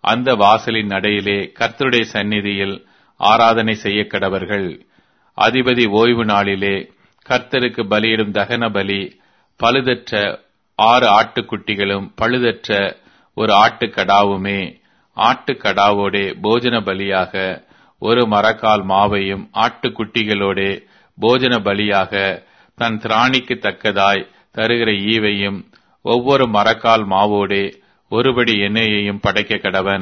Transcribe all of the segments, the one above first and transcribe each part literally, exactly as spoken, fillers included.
அந்த வாசலின் நடையிலே கர்த்தருடைய சந்நிதியில் ஆராதனை செய்ய கடவர்கள். அதிபதி ஓய்வு நாளிலே கர்த்தருக்கு பலியிடும் தகன பலி பழுதற்ற ஆறு ஆட்டுக்குட்டிகளும் பழுதற்ற ஒரு ஆட்டுக்கடாவுமே. ஆட்டுக்கடாவோடே போஜன பலியாக ஒரு மரக்கால் மாவையும் ஆட்டுக்குட்டிகளோடே போஜன பலியாக தன் திராணிக்கு தக்கதாய் தருகிற ஈவையும் ஒவ்வொரு மரக்கால் மாவோடே ஒருபடி எண்ணெயையும் படைக்க கடவன்.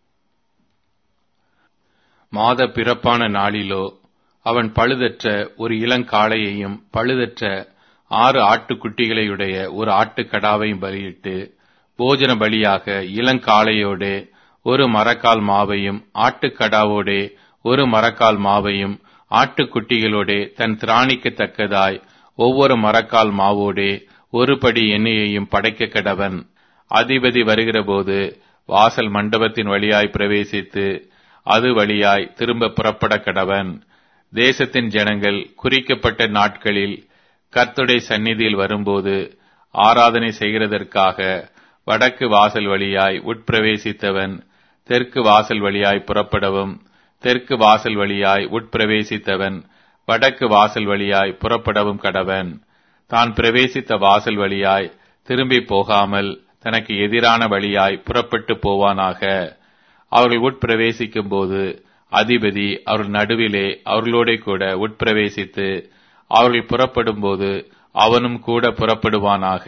மாத பிறப்பான நாளிலோ அவன் பழுதற்ற ஒரு இளங்காளையையும் பழுதற்ற ஆறு ஆட்டுக்குட்டிகளையுடைய ஒரு ஆட்டுக்கடாவையும் பலியிட்டு போஜன பலியாக இளங்காளையோடே ஒரு மரக்கால் மாவையும் ஆட்டுக்கடாவோடே ஒரு மரக்கால் மாவையும் ஆட்டுக்குட்டிகளோடே தன் திராணிக்கு தக்கதாய் ஒவ்வொரு மரக்கால் மாவோடே ஒரு படி எண்ணெயையும் படைக்க கடவன். அதிபதி வருகிற போது வாசல் மண்டபத்தின் வழியாய் பிரவேசித்து அது வழியாய் திரும்ப புறப்பட கடவன். தேசத்தின் ஜனங்கள் குறிக்கப்பட்ட நாட்களில் கர்த்தருடைய சந்நிதியில் வரும்போது ஆராதனை செய்கிறதற்காக வடக்கு வாசல் வழியாய் உட்பிரவேசித்தவன் தெற்கு வாசல் வழியாய் புறப்படவும், தெற்கு வாசல் வழியாய் உட்பிரவேசித்தவன் வடக்கு வாசல் வழியாய் புறப்படவும் கடவன். தான் பிரவேசித்த வாசல் வழியாய் திரும்பி போகாமல் தனக்கு எதிரான வழியாய் புறப்பட்டு போவானாக. அவர்கள் உட்பிரவேசிக்கும் போது அதிபதி அவர்கள் நடுவிலே அவர்களோட கூட உட்பிரவேசித்து அவர்கள் புறப்படும் போது அவனும் கூட புறப்படுவானாக.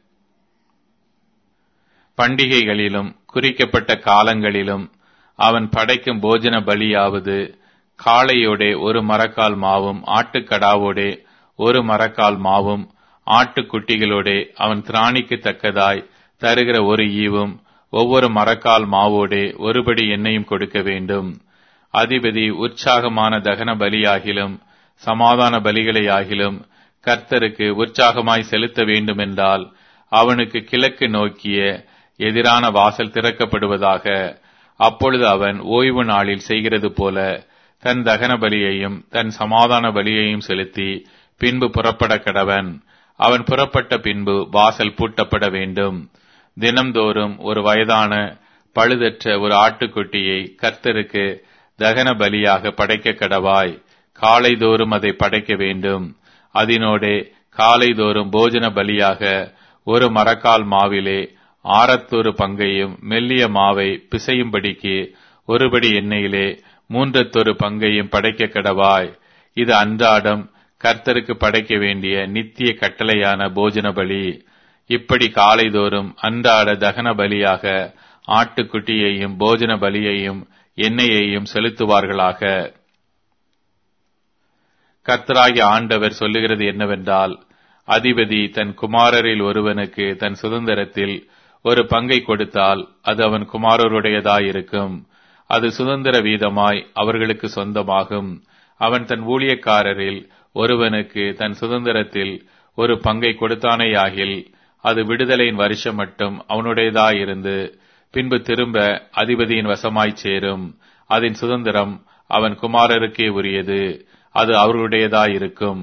பண்டிகைகளிலும் குறிக்கப்பட்ட காலங்களிலும் அவன் படைக்கும் போஜன பலியாவது காளையோடே ஒரு மரக்கால் மாவும் ஆட்டுக்கடாவோடே ஒரு மரக்கால் மாவும் ஆட்டுக்குட்டிகளோடே அவன் திராணிக்கு தக்கதாய் தருகிற ஒரு ஈவும் ஒவ்வொரு மரக்கால் மாவோடே ஒருபடி எண்ணெயும் கொடுக்க வேண்டும். அதிபதி உற்சாகமான தகன பலியாகிலும் சமாதான பலிகளையாகிலும் கர்த்தருக்கு உற்சாகமாய் செலுத்த வேண்டுமென்றால் அவனுக்கு கிழக்கு நோக்கிய எதிரான வாசல் திறக்கப்படுவதாக. அப்பொழுது அவன் ஓய்வு நாளில் செய்கிறது போல தன் தகன பலியையும் தன் சமாதான பலியையும் செலுத்தி பின்பு புறப்பட கடவன். அவன் புறப்பட்ட பின்பு வாசல் பூட்டப்பட வேண்டும். தினம்தோறும் ஒரு வயதான பழுதற்ற ஒரு ஆட்டுக்குட்டியை கர்த்தருக்கு தகன பலியாக படைக்க கடவாய். காலைதோறும் அதை படைக்க வேண்டும். அதனோடே காலைதோறும் போஜன பலியாக ஒரு மரக்கால் மாவிலே ஆறத்தொரு பங்கையும் மெல்லிய மாவை பிசையும்படிக்கு ஒருபடி எண்ணெயிலே மூன்றத்தொரு பங்கையும் படைக்க கடவாய். இது அன்றாடம் கர்த்தருக்கு படைக்க வேண்டிய நித்திய கட்டளையான போஜன பலி. இப்படி காலைதோறும் அன்றாட தகன பலியாக ஆட்டுக்குட்டியையும் போஜன பலியையும் எண்ணெயையும் செலுத்துவார்களாக. கர்த்தராகிய ஆண்டவர் சொல்லுகிறது என்னவென்றால், அதிபதி தன் குமாரரில் ஒருவனுக்கு தன் சுதந்திரத்தில் ஒரு பங்கை கொடுத்தால் அது அவன் குமாரருடையதாயிருக்கும். அது சுதந்திர வீதமாய் அவர்களுக்கு சொந்தமாகும். அவன் தன் ஊழியக்காரரில் ஒருவனுக்கு தன் சுதந்திரத்தில் ஒரு பங்கை கொடுத்தானேயாகில் அது விடுதலையின் வருஷம் மட்டும் அவனுடையதாயிருந்து பின்பு திரும்ப அதிபதியின் வசமாய்ச் சேரும். அதன் சுதந்திரம் அவன் குமாரருக்கே உரியது. அது அவர்களுடையதாயிருக்கும்.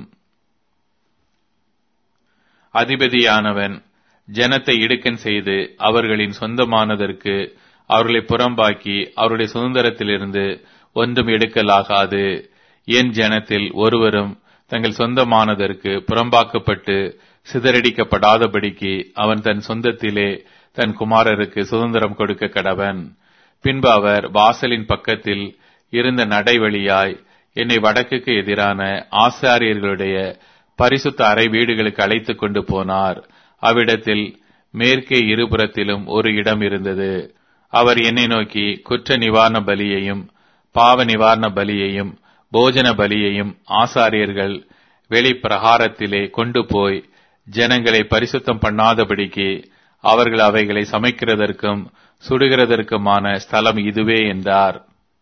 அதிபதியானவன் ஜனத்தை இடுக்கன் செய்து அவர்களின் சொந்தமானதற்கு அவர்களை புறம்பாக்கி அவருடைய சுதந்திரத்திலிருந்து ஒன்றும் எடுக்கலாகாது. என் ஜனத்தில் ஒருவரும் தங்கள் சொந்தமானதற்கு புறம்பாக்கப்பட்டு சிதறடிக்கப்படாதபடிக்கு அவன் தன் சொந்தத்திலே தன் குமாரருக்கு சுதந்திரம் கொடுக்க கடவன். பின்பு அவர் வாசலின் பக்கத்தில் இருந்த நடைவழியாய் என்னை வடக்குக்கு எதிரான ஆசாரியர்களுடைய பரிசுத்த அறை வீடுகளுக்கு அழைத்துக் கொண்டு போனார். அவ்விடத்தில் மேற்கே இருபுறத்திலும் ஒரு இடம் இருந்தது. அவர் என்னை நோக்கி குற்ற நிவாரண பலியையும் பாவ நிவாரண பலியையும் போஜன பலியையும் ஆசாரியர்கள் வெளிப்பிரகாரத்திலே கொண்டு போய் ஜனங்களை பரிசுத்தம் பண்ணாதபடிக்கு அவர்கள் அவைகளை சமைக்கிறதற்கும் சுடுகிறதற்குமான ஸ்தலம் இதுவே என்றார்.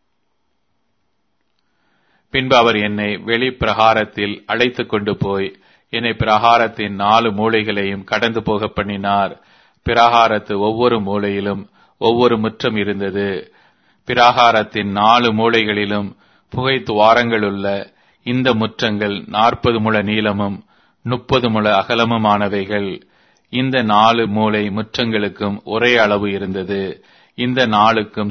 பின்பு அவர் என்னை வெளிப்பிரகாரத்தில் அழைத்துக் கொண்டு போய் என்னை பிரகாரத்தின் நாலு மூலைகளையும் கடந்து போக பண்ணினார். பிரகாரத்து ஒவ்வொரு மூலையிலும் ஒவ்வொரு முற்றம் இருந்தது. பிரகாரத்தின் நாலு மூலைகளிலும் புகை துவாரங்களுள்ள இந்த முற்றங்கள் நாற்பது முழ நீளமும் முப்பது முழ அகலமுமானவைகள். இந்த நாலு மூலை முற்றங்களுக்கும் ஒரே அளவு இருந்தது. இந்த நாளுக்கும்